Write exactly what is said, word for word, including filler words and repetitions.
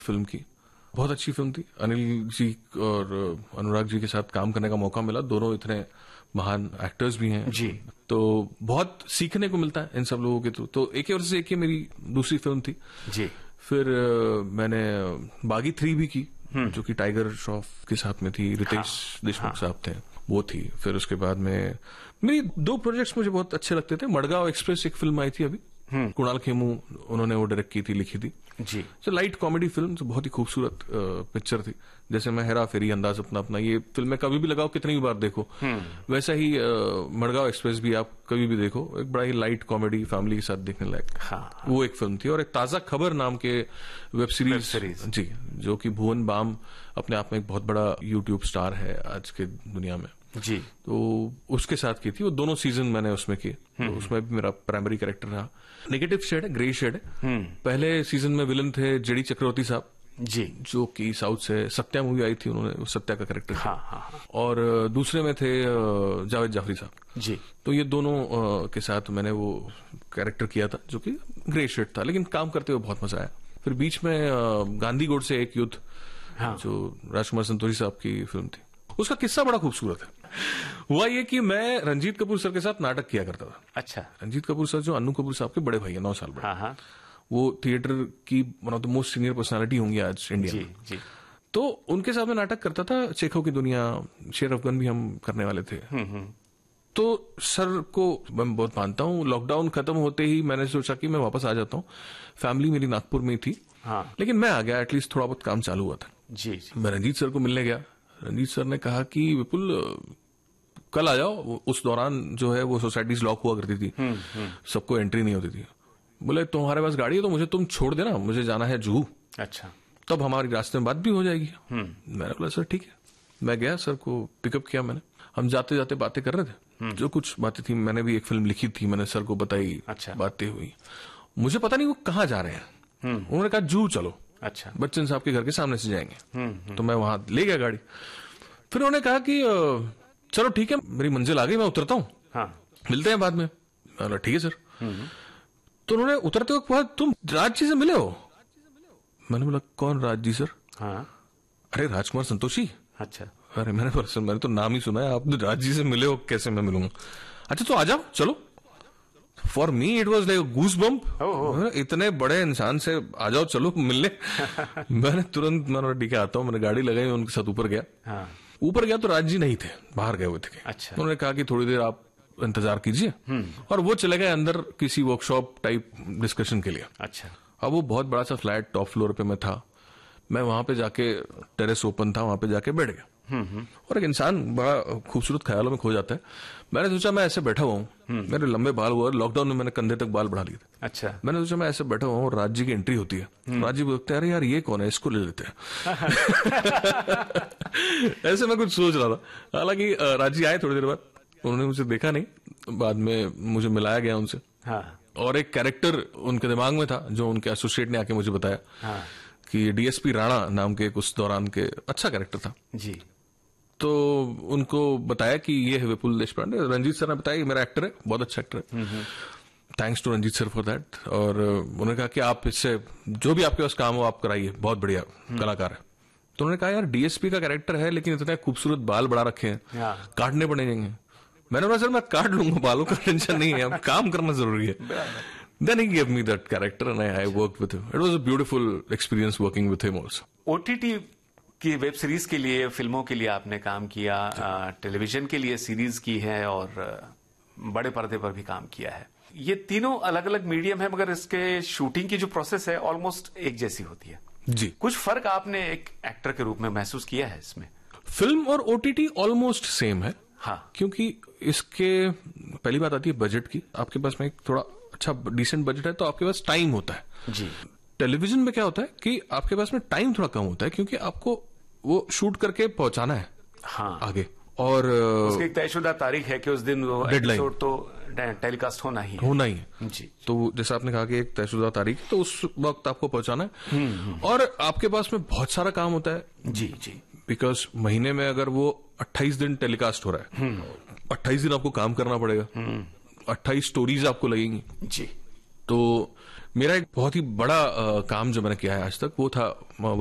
Film की, बहुत अच्छी फिल्म थी। अनिल जी और अनुराग जी के साथ काम करने का मौका मिला, दोनों इतने महान एक्टर्स भी हैं जी। तो बहुत सीखने को मिलता है इन सब लोगों के थ्रू। तो एक ही वर्ष से एक ही मेरी दूसरी फिल्म थी जी। फिर मैंने बागी थ्री भी की जो कि टाइगर श्रॉफ के साथ में थी, रितेश हाँ, देशमुख हाँ, साहब थे, वो थी। फिर उसके बाद में मेरी दो प्रोजेक्ट्स मुझे बहुत अच्छे लगते थे। मडगांव एक्सप्रेस एक फिल्म आई थी अभी, कुणाल खेमू उन्होंने वो डायरेक्ट की थी, लिखी थी जी। तो लाइट कॉमेडी फिल्म, जो बहुत ही खूबसूरत पिक्चर थी। जैसे मैं हेरा फेरी, अंदाज अपना अपना, ये फिल्में कभी भी लगाओ कितनी भी बार देखो, वैसा ही मडगांव एक्सप्रेस भी आप कभी भी देखो, एक बड़ा ही लाइट कॉमेडी फैमिली के साथ देखने लायक हाँ, हाँ। वो एक फिल्म थी। और एक ताजा खबर नाम के वेब सीरीज, वेब सीरीज जी, जो कि भुवन बाम अपने आप में एक बहुत बड़ा यूट्यूब स्टार है आज के दुनिया में जी, तो उसके साथ की थी। वो दोनों सीजन मैंने उसमें की, तो उसमें भी मेरा प्राइमरी कैरेक्टर रहा। नेगेटिव शेड है, ग्रे शेड है। पहले सीजन में विलन थे जेडी चक्रवर्ती साहब जी, जो कि साउथ से सत्या मूवी आई थी, उन्होंने वो सत्या का कैरेक्टर हाँ, हाँ। और दूसरे में थे जावेद जाफरी साहब जी। तो ये दोनों के साथ मैंने वो कैरेक्टर किया था जो कि ग्रे शेड था, लेकिन काम करते हुए बहुत मजा आया। फिर बीच में गांधी गोड से एक युद्ध, हाँ। जो राजकुमार संतोषी साहब की फिल्म थी, उसका किस्सा बड़ा खूबसूरत है। हुआ ये कि मैं रंजीत कपूर सर के साथ नाटक किया करता था। अच्छा। रंजीत कपूर सर जो अन्नू कपूर साहब के बड़े भाई है, नौ साल बड़े, हाँ, हाँ। वो थिएटर की one of the most senior personality होंगी आज इंडिया में। जी। तो उनके साथ में नाटक करता था। चेखों की दुनिया, शेर अफगान भी हम करने वाले थे। तो सर को मैं बहुत मानता हूँ। लॉकडाउन खत्म होते ही मैंने सोचा कि मैं वापस आ जाता हूँ। फैमिली मेरी नागपुर में थी, हाँ। लेकिन मैं आ गया, एटलीस्ट थोड़ा बहुत काम चालू हुआ था। जी, जी। मैं रंजीत सर को मिलने गया। रंजीत सर ने कहा कि विपुल कल आ जाओ। उस दौरान जो है वो सोसाइटीज लॉक हुआ करती थी, सबको एंट्री नहीं होती थी। बोले तुम्हारे पास गाड़ी है तो मुझे तुम छोड़ देना, मुझे जाना है जुहू। अच्छा। तब हमारी रास्ते में बात भी हो जाएगी। मैंने बोला सर ठीक है। मैं गया, सर को पिकअप किया मैंने। हम जाते जाते बातें कर रहे थे, जो कुछ बातें थी, मैंने भी एक फिल्म लिखी थी, मैंने सर को बताई। अच्छा। बातें हुई, मुझे पता नहीं वो कहाँ जा रहे हैं। उन्होंने कहा जुहू चलो। अच्छा। बच्चन साहब के घर के सामने से जाएंगे। तो मैं वहां ले गया गाड़ी। फिर उन्होंने कहा कि चलो ठीक है, मेरी मंजिल आ गई, मैं उतरता हूँ, हाँ। मिलते हैं बाद में। मैं ठीक है सर। तो उन्होंने उतरते वक्त कहा तुम राज जी से मिले हो? मैंने बोला कौन राज जी सर? हाँ। अरे राजकुमार संतोषी। अच्छा। अरे मैंने बोला सर मैंने तो नाम ही सुना है, आप राज जी से मिले हो, कैसे मैं मिलूंगा? अच्छा तो आ जाओ चलो। For me it was like goose bump, इतने बड़े इंसान से आ जाओ चलो मिलने। मैंने तुरंत मैंने ठीक है आता हूँ, मैंने गाड़ी लगाई, उनके साथ ऊपर गया। हाँ। ऊपर गया तो राज जी नहीं थे, बाहर गए हुए थे। अच्छा। उन्होंने कहा कि थोड़ी देर आप इंतजार कीजिए, और वो चले गए अंदर किसी वर्कशॉप टाइप डिस्कशन के लिए। अच्छा। अब वो बहुत बड़ा सा फ्लैट टॉप फ्लोर पे मैं था। मैं वहां पे जाके, टेरेस ओपन था, वहां पे जाके बैठ गया। और एक इंसान बड़ा खूबसूरत ख्यालों में खो जाता है। मैंने सोचा मैं ऐसे बैठा हुआ हूँ, मेरे लंबे बाल हुआ, लॉकडाउन में मैंने कंधे तक बाल बढ़ा लिए थे। अच्छा। मैंने सोचा मैं ऐसे बैठा हुआ हूँ और राज जी की एंट्री होती है। राज जी बोलते हैं अरे यार ये कौन है, इसको ले लेते हैं। ऐसे मैं कुछ सोच रहा था। हालांकि राज जी आए थोड़ी देर बाद, उन्होंने मुझे देखा नहीं, बाद में मुझे मिलाया गया उनसे। हाँ। और एक कैरेक्टर उनके दिमाग में था जो उनके एसोसिएट ने आके मुझे बताया। हाँ। कि डीएसपी राणा नाम के उस दौरान के अच्छा कैरेक्टर था जी। तो उनको बताया कि ये है विपुल देशपांडे। रंजीत सर ने बताया मेरा एक्टर है, बहुत अच्छा एक्टर है, thanks to Ranjit sir for that. और उन्होंने कहा कि आप इससे जो भी आपके पास काम हो आप कराइए, बहुत बढ़िया कलाकार है। तो उन्होंने कहा यार डीएसपी का कैरेक्टर है लेकिन इतने खूबसूरत बाल बढ़ा रखे हैं, काटने पड़ेंगे। मैंने बोला सर मैं काट लूंगा, बालों का टेंशन नहीं है, काम करना जरूरी है। Then he gave me that character and I, I worked with him. It was a beautiful experience working with him also. OTT की वेब सीरीज के लिए, फिल्मों के लिए आपने काम किया, टेलीविजन के लिए सीरीज की है और बड़े पर्दे पर भी काम किया है। ये तीनों अलग अलग मीडियम है मगर इसके शूटिंग की जो प्रोसेस है ऑलमोस्ट एक जैसी होती है जी। कुछ फर्क आपने एक एक्टर के रूप में महसूस किया है इसमें? फिल्म और ओटीटी ऑलमोस्ट सेम है। हाँ। क्योंकि इसके पहली बात आती है बजट की। आपके पास में एक थोड़ा अच्छा डिसेंट बजट है तो आपके पास टाइम होता है जी। टेलीविजन में क्या होता है कि आपके पास में टाइम थोड़ा कम होता है क्योंकि आपको वो शूट करके पहुंचाना है हाँ। आगे, और उसकी एक तयशुदा तारीख है कि उस दिन वो एपिसोड तो टेलीकास्ट होना ही होना ही है जी। तो जैसा आपने कहा कि एक तयशुदा तारीख, तो उस वक्त आपको पहुंचाना है। और आपके पास में बहुत सारा काम होता है जी जी। बिकॉज महीने में अगर वो अट्ठाईस दिन टेलीकास्ट हो रहा है, अट्ठाईस दिन आपको काम करना पड़ेगा, अट्ठाईस स्टोरीज आपको लगेंगी जी। तो मेरा एक बहुत ही बड़ा आ, काम जो मैंने किया है आज तक वो था